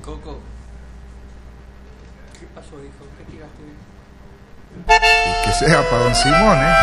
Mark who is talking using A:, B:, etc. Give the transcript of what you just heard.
A: Coco. ¿Qué pasó, hijo? ¿Qué tiraste?
B: Y que sea para don Simón, ¿eh?